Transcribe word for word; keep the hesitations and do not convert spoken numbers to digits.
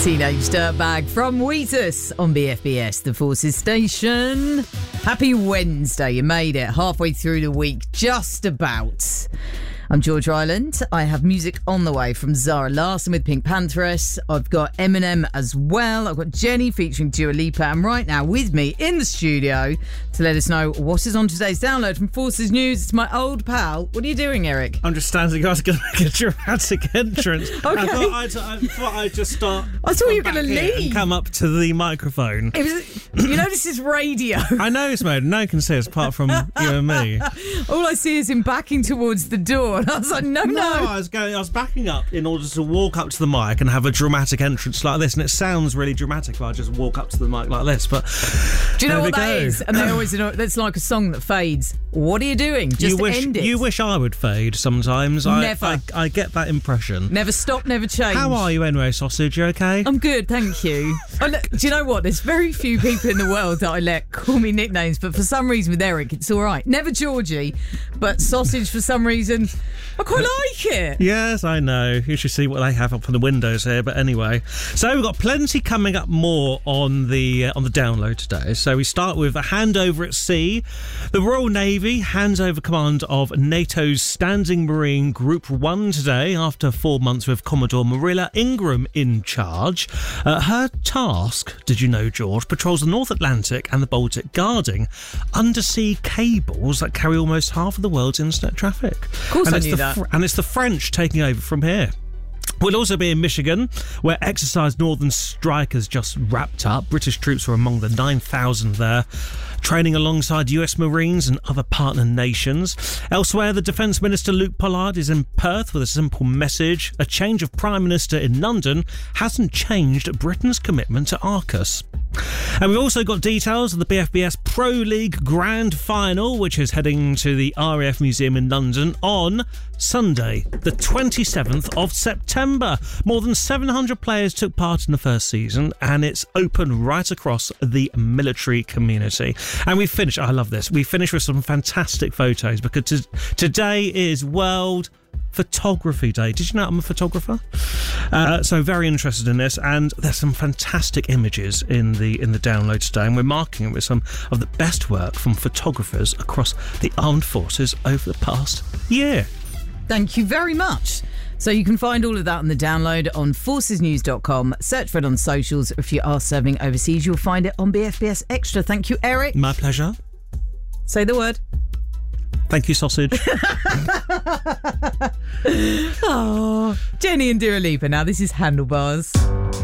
Teenage Dirtbag from Wheatus on B F B S, the Forces station. Happy Wednesday, you made it halfway through the week, just about. I'm George Ryland. I have music on the way from Zara Larsson with Pink Pantheress. I've got Eminem as well. I've got Jenny featuring Dua Lipa. And right now with me in the studio to let us know what is on today's download from Forces News, it's my old pal. What are you doing, Eric? I'm just standing. I was going to make a dramatic entrance. Okay. I thought I'd, I thought I'd just start. I thought you were going to here leave. And come up to the microphone. It was, you know, this is radio. I know it's made. No one can see us apart from you and me. All I see is him backing towards the door. And I was like, no, no. No, I was going. I was backing up in order to walk up to the mic and have a dramatic entrance like this, and it sounds really dramatic if I just walk up to the mic like this. But do you know there what we that go. is? And they always, you know, that's like a song that fades. What are you doing? Just you wish, end it. You wish I would fade sometimes. Never. I, I, I get that impression. Never stop, never change. How are you anyway, Sausage? You okay? I'm good, thank you. I let, do you know what? There's very few people in the world that I let call me nicknames, but for some reason with Eric, it's all right. Never Georgie, but Sausage for some reason, I quite like it. Yes, I know. You should see what they have up on the windows here. But anyway, so we've got plenty coming up more on the uh, on the download today. So we start with a handover at sea. The Royal Navy hands over command of NATO's Standing Marine Group One today after four months with Commodore Marilla Ingram in charge. Uh, her task, did you know, George, patrols the North Atlantic and the Baltic, guarding undersea cables that carry almost half of the world's internet traffic. Of course, and I it's knew the that. Fr- and it's the French taking over from here. We'll also be in Michigan, where Exercise Northern Strike has just wrapped up. British troops were among the nine thousand there, training alongside U S Marines and other partner nations. Elsewhere, the Defence Minister Luke Pollard is in Perth with a simple message. A change of Prime Minister in London hasn't changed Britain's commitment to AUKUS. And we've also got details of the B F B S Pro League Grand Final, which is heading to the R A F Museum in London on Sunday, the twenty-seventh of September. More than seven hundred players took part in the first season, and it's open right across the military community. And we finish, I love this, we finish with some fantastic photos because t- today is World Photography Day. Did you know I'm a photographer? Uh, so very interested in this, and there's some fantastic images in the in the download today, and we're marking it with some of the best work from photographers across the armed forces over the past year. Thank you very much. So you can find all of that on the download on forces news dot com. Search for it on socials. If you are serving overseas, you'll find it on B F B S Extra. Thank you, Eric. My pleasure. Say the word. Thank you, Sausage. Oh, Jenny and Dua Lipa. Now this is Handlebars.